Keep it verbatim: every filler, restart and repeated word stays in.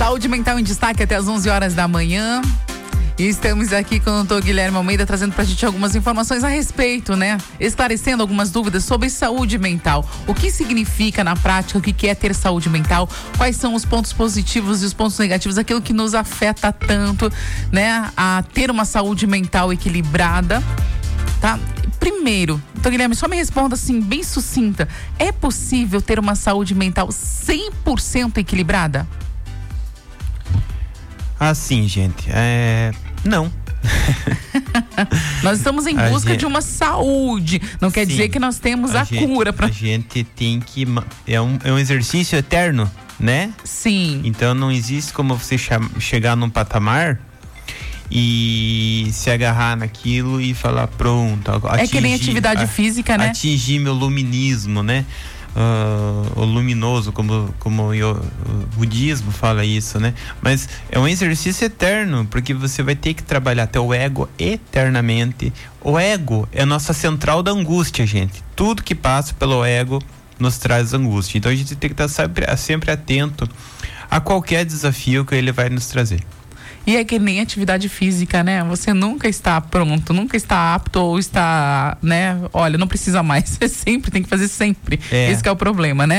Saúde Mental em Destaque até as onze horas da manhã. E estamos aqui com o doutor Guilherme Almeida trazendo pra gente algumas informações a respeito, né? Esclarecendo algumas dúvidas sobre saúde mental. O que significa na prática, o que é ter saúde mental? Quais são os pontos positivos e os pontos negativos, aquilo que nos afeta tanto, né? A ter uma saúde mental equilibrada, tá? Primeiro, doutor Guilherme, só me responda assim, bem sucinta. É possível ter uma saúde mental cem por cento equilibrada? Assim, gente, é... não. Nós estamos em busca gente... de uma saúde. Não quer Sim, dizer que nós temos a, a gente, cura pra... A gente tem que... É um, é um exercício eterno, né? Sim. Então não existe como você chegar num patamar e se agarrar naquilo e falar pronto. Atingir, é que nem atividade a, física, né? Atingir meu luminismo, né? Uh, o luminoso, como, como o, o budismo fala isso, né? Mas é um exercício eterno, porque você vai ter que trabalhar até o ego eternamente. O ego é a nossa central da angústia, gente. Tudo que passa pelo ego nos traz angústia. Então a gente tem que estar sempre, sempre atento a qualquer desafio que ele vai nos trazer. E é que nem atividade física, né? Você nunca está pronto, nunca está apto ou está, né? Olha, não precisa mais. Você sempre tem que fazer sempre. É. Esse que é o problema, né?